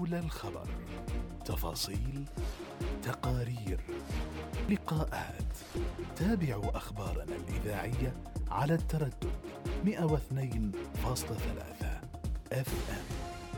حول الخبر، تفاصيل، تقارير، لقاءات. تابعوا أخبارنا الإذاعية على التردد 102.3 FM.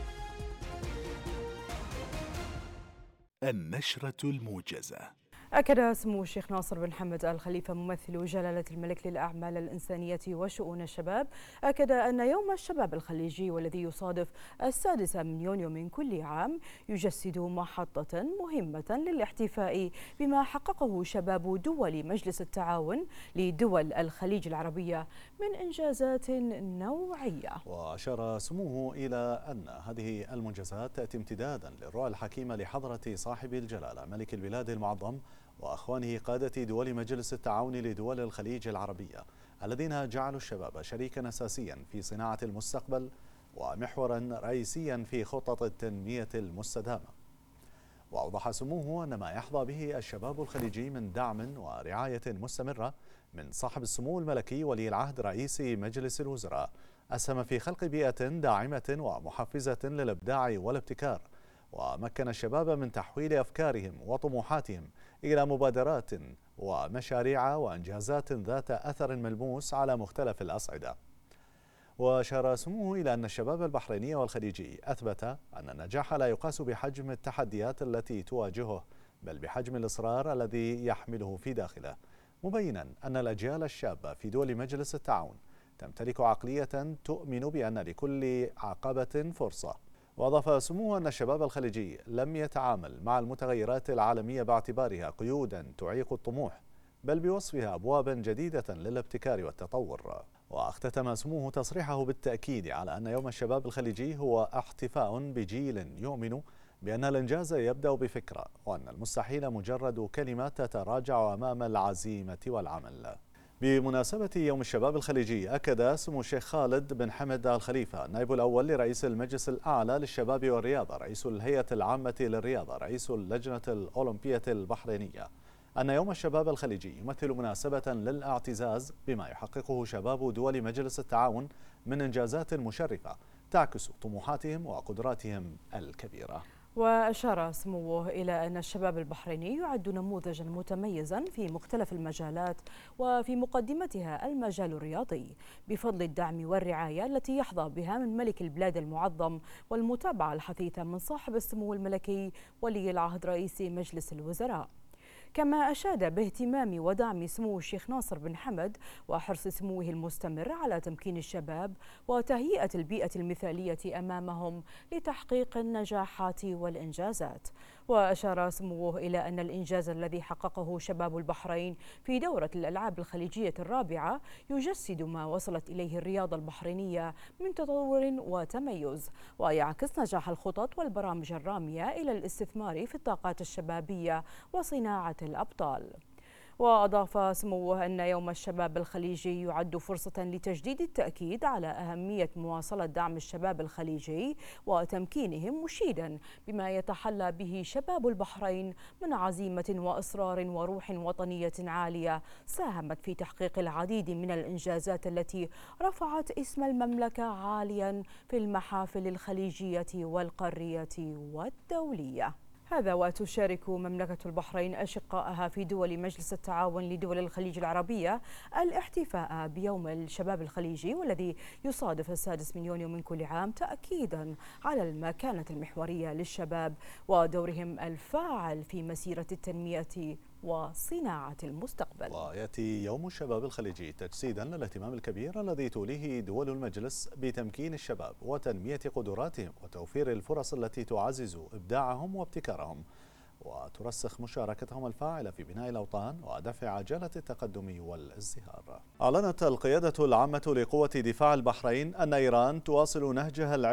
النشرة الموجزة. أكد سمو الشيخ ناصر بن حمد آل خليفة ممثل جلالة الملك للأعمال الإنسانية وشؤون الشباب، أكد أن يوم الشباب الخليجي والذي يصادف 6 من يونيو من كل عام يجسد محطة مهمة للاحتفاء بما حققه شباب دول مجلس التعاون لدول الخليج العربية من إنجازات نوعية. وأشار سموه إلى أن هذه المنجزات تأتي امتدادا للرؤى الحكيمة لحضرة صاحب الجلالة ملك البلاد المعظم وأخوانه قادة دول مجلس التعاون لدول الخليج العربية، الذين جعلوا الشباب شريكا أساسيا في صناعة المستقبل ومحورا رئيسيا في خطط التنمية المستدامة. وأوضح سموه أن ما يحظى به الشباب الخليجي من دعم ورعاية مستمرة من صاحب السمو الملكي ولي العهد رئيس مجلس الوزراء أسهم في خلق بيئة داعمة ومحفزة للإبداع والابتكار، ومكن الشباب من تحويل أفكارهم وطموحاتهم إلى مبادرات ومشاريع وإنجازات ذات أثر ملموس على مختلف الأصعدة. وأشار سموه إلى أن الشباب البحريني والخليجي أثبت أن النجاح لا يقاس بحجم التحديات التي تواجهه، بل بحجم الإصرار الذي يحمله في داخله، مبينا أن الأجيال الشابة في دول مجلس التعاون تمتلك عقلية تؤمن بأن لكل عقبة فرصة. وأضاف سموه أن الشباب الخليجي لم يتعامل مع المتغيرات العالمية باعتبارها قيودا تعيق الطموح، بل بوصفها أبوابا جديدة للابتكار والتطور. واختتم سموه تصريحه بالتأكيد على أن يوم الشباب الخليجي هو احتفاء بجيل يؤمن بأن الإنجاز يبدأ بفكرة، وأن المستحيل مجرد كلمات تتراجع أمام العزيمة والعمل. بمناسبة يوم الشباب الخليجي، أكد سمو الشيخ خالد بن حمد آل خليفة النائب الأول لرئيس المجلس الأعلى للشباب والرياضة رئيس الهيئة العامة للرياضة رئيس اللجنة الأولمبية البحرينية أن يوم الشباب الخليجي يمثل مناسبة للاعتزاز بما يحققه شباب دول مجلس التعاون من إنجازات مشرفة تعكس طموحاتهم وقدراتهم الكبيرة. وأشار سموه إلى أن الشباب البحريني يعد نموذجا متميزا في مختلف المجالات، وفي مقدمتها المجال الرياضي، بفضل الدعم والرعاية التي يحظى بها من ملك البلاد المعظم والمتابعة الحثيثة من صاحب السمو الملكي ولي العهد رئيس مجلس الوزراء. كما أشاد باهتمام ودعم سمو الشيخ ناصر بن حمد وحرص سموه المستمر على تمكين الشباب وتهيئة البيئة المثالية أمامهم لتحقيق النجاحات والإنجازات. وأشار سموه إلى أن الإنجاز الذي حققه شباب البحرين في دورة الألعاب الخليجية الرابعة يجسد ما وصلت إليه الرياضة البحرينية من تطور وتميز، ويعكس نجاح الخطط والبرامج الرامية إلى الاستثمار في الطاقات الشبابية وصناعة الأبطال. وأضاف سموه أن يوم الشباب الخليجي يعد فرصة لتجديد التأكيد على أهمية مواصلة دعم الشباب الخليجي وتمكينهم، مشيدا بما يتحلى به شباب البحرين من عزيمة وإصرار وروح وطنية عالية ساهمت في تحقيق العديد من الإنجازات التي رفعت اسم المملكة عاليا في المحافل الخليجية والقارية والدولية. هذا وتشارك مملكة البحرين أشقائها في دول مجلس التعاون لدول الخليج العربية الاحتفاء بيوم الشباب الخليجي والذي يصادف 6 من يونيو من كل عام، تأكيدا على المكانة المحورية للشباب ودورهم الفاعل في مسيرة التنمية وصناعة المستقبل. ويأتي يوم الشباب الخليجي تجسيدا للاهتمام الكبير الذي توليه دول المجلس بتمكين الشباب وتنمية قدراتهم وتوفير الفرص التي تعزز إبداعهم وابتكارهم وترسخ مشاركتهم الفاعلة في بناء الأوطان ودفع عجلة التقدم والازدهار. أعلنت القيادة العامة لقوة دفاع البحرين أن إيران تواصل نهجها